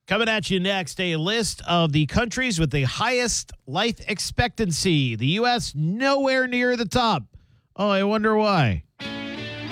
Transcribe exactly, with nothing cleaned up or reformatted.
Coming at you next, a list of the countries with the highest life expectancy. The U S nowhere near the top. Oh, I wonder why.